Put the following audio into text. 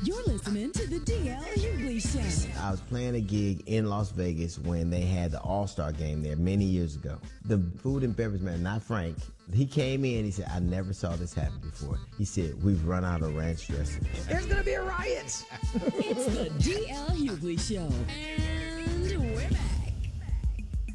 You're listening to the DL Hughley Show. I was playing a gig in Las Vegas when they had the All-Star game there many years ago. The food and beverage man, not Frank, he came in, he said, I never saw this happen before. He said, we've run out of ranch dressing. There's going to be a riot. It's the DL Hughley Show. And we're back.